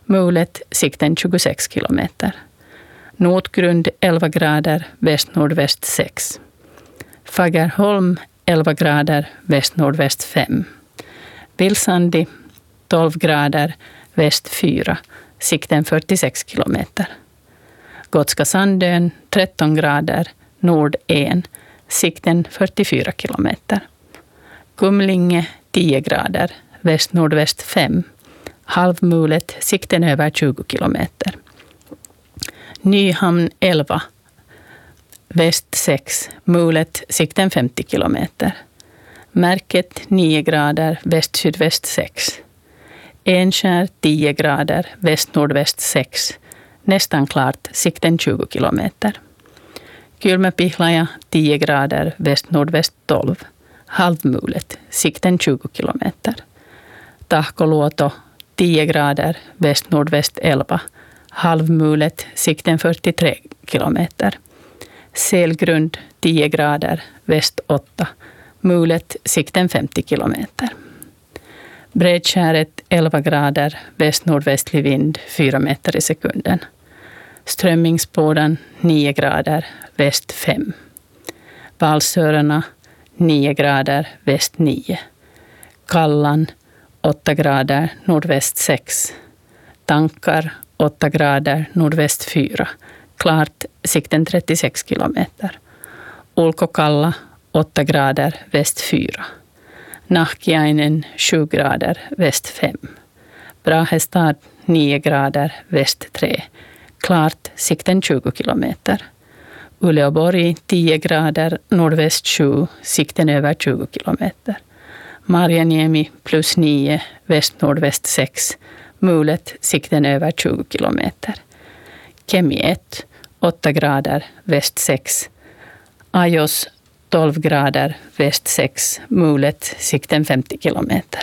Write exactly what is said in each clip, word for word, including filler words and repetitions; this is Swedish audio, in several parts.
mulet sikten tjugosex kilometer. Nordgrund elva grader, väst-nordväst sex. Fagerholm elva grader, väst-nordväst fem. Vilsandi tolv grader, väst fyra, sikten fyrtiosex kilometer. Gotska Sandön tretton grader, nord ett, sikten fyrtiofyra kilometer. Kumlinge tio grader, väst-nordväst fem, halvmulet, sikten över tjugo kilometer. Nyhamn elva, väst sex, mulet, sikten femtio kilometer. Märket nio grader, väst-sydväst sex. Enskär tio grader, väst-nordväst sex. Nästan klart, sikten tjugo kilometer. Kylmäpihlaja tio grader, väst-nordväst tolv. Halvmulet, sikten tjugo kilometer. Tahkoluoto tio grader, väst-nordväst elva. Halvmulet, sikten fyrtiotre kilometer. Selgrund tio grader, väst åtta. Mulet, sikten femtio kilometer. Bredskäret elva grader, väst-nordvästlig vind fyra meter i sekunden. Strömmingsbådan nio grader, väst fem. Valsörarna nio grader, väst nio. Kallan åtta grader, nordväst sex. Tankar åtta grader, nordväst fyra. Klart, sikten trettiosex kilometer. Ulkokalla åtta grader, väst fyra. Nahkiainen sju grader, väst fem. Brahestad nio grader, väst tre. Klart, sikten tjugo kilometer. Uleåborg tio grader, nordväst sju, sikten över tjugo kilometer. Marjaniemi plus nio, väst-nordväst sex. Mulet, sikten över tjugo kilometer. Kemi ett, åtta grader, väst sex. Ajos tolv grader, väst sex. Mulet, sikten femtio kilometer.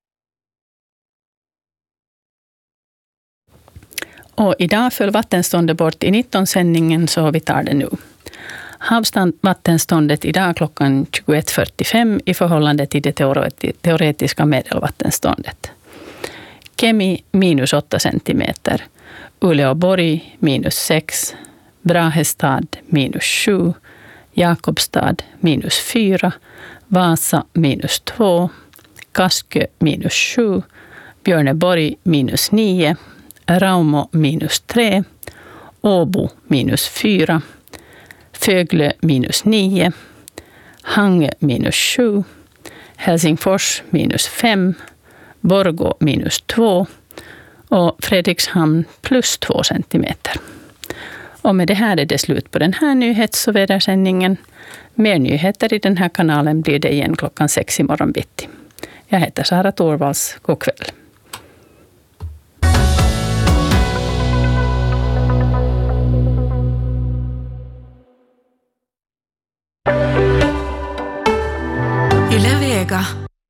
Och idag föll vattenståndet bort i nitton-sändningen, så vi tar det nu. Havsvattenståndet idag klockan tjugoett fyrtiofem i förhållande till det teoretiska medelvattenståndet. Kemi minus åtta centimeter. Uleåborg minus sex. Brahestad minus sju. Jakobstad minus fyra. Vasa minus två. Kaskö minus sju. Björneborg minus nio. Raumo minus tre. Åbo minus fyra. Föglö minus nio. Hangö minus sju. Helsingfors minus fem. Borgå minus två. Och Fredrikshamn plus två centimeter. Och med det här är det slut på den här nyhets- och vädersändningen. Mer nyheter i den här kanalen blir det igen klockan sex i morgon bitti. Jag heter Sara Torvalds. God kväll. Yle Vega.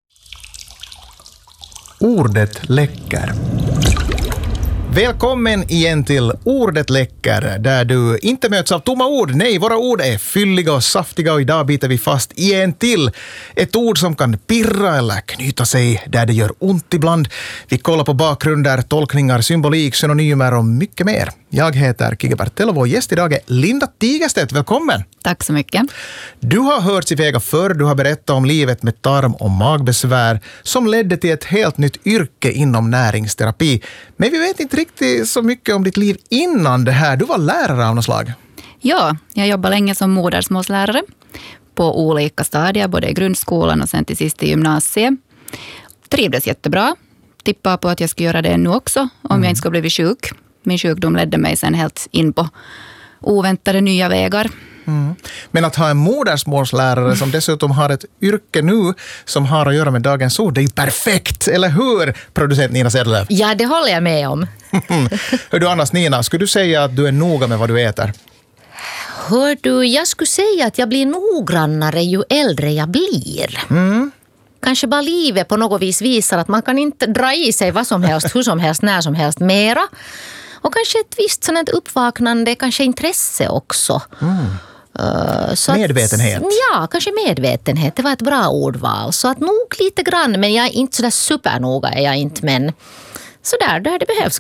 Ordet läcker. Välkommen igen till Ordet läcker, där du inte möts av tomma ord. Nej, våra ord är fylliga och saftiga, och idag biter vi fast i en till. Ett ord som kan pirra eller knyta sig där det gör ont ibland. Vi kollar på bakgrunder, tolkningar, symbolik, synonymer och mycket mer. Jag heter Kike Bertel och vår gäst idag är Linda Tigerstedt. Välkommen! Tack så mycket. Du har hört i Vega förr, du har berättat om livet med tarm- och magbesvär som ledde till ett helt nytt yrke inom näringsterapi. Men vi vet inte riktigt så mycket om ditt liv innan det här. Du var lärare av något slag. Ja, jag jobbade länge som modersmålslärare på olika stadier, både i grundskolan och sen till sist i gymnasiet. Trivdes jättebra. Tippade på att jag skulle göra det nu också, om mm. jag inte skulle bli sjuk. Min sjukdom ledde mig sen helt in på oväntade nya vägar. Mm. Men att ha en modersmålslärare som dessutom har ett yrke nu som har att göra med dagens ord, det är ju perfekt, eller hur, producent Nina Sedlöv? Ja, det håller jag med om. Hör du annars, Nina, skulle du säga att du är noga med vad du äter? Hör du, jag skulle säga att jag blir noggrannare ju äldre jag blir. Mm. Kanske bara livet på något vis visar att man kan inte dra i sig vad som helst, hur som helst, när som helst mera. Och kanske ett visst sådant uppvaknande, kanske intresse också. Mm. Uh, så medvetenhet. Att, ja, kanske medvetenhet. Det var ett bra ordval. Så att nog lite grann, men jag är inte sådär supernoga är jag inte, men sådär, där det behövs